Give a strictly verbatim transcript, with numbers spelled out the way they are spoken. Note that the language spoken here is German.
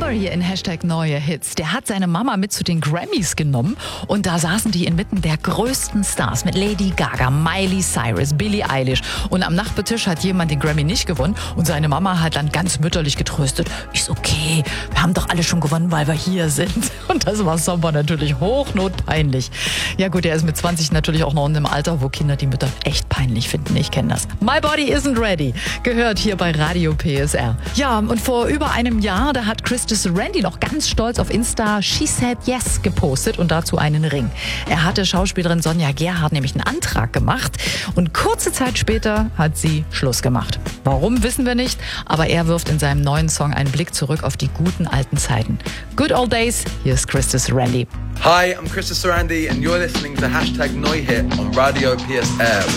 Number hier in Hashtag Neue Hits. Der hat seine Mama mit zu den Grammys genommen und da saßen die inmitten der größten Stars mit Lady Gaga, Miley Cyrus, Billie Eilish. Und am Nachbartisch hat jemand den Grammy nicht gewonnen und seine Mama hat dann ganz mütterlich getröstet. Ist okay, wir haben doch alle schon gewonnen, weil wir hier sind. Und das war Samba natürlich hochnotpeinlich. Ja gut, er ist mit zwanzig natürlich auch noch in einem Alter, wo Kinder die Mütter echt peinlich finden. Ich kenne das. My Body Isn't Ready gehört hier bei Radio P S R. Ja, und vor über einem Jahr, da hat Christus Randy noch ganz stolz auf Insta She Said Yes gepostet und dazu einen Ring. Er hatte Schauspielerin Sonja Gerhardt nämlich einen Antrag gemacht und kurze Zeit später hat sie Schluss gemacht. Warum, wissen wir nicht, aber er wirft in seinem neuen Song einen Blick zurück auf die guten alten Zeiten. Good Old Days, hier ist Christus Randy. Hi, I'm Christus Randy and you're listening to Hashtag Neu Hit on Radio P S R.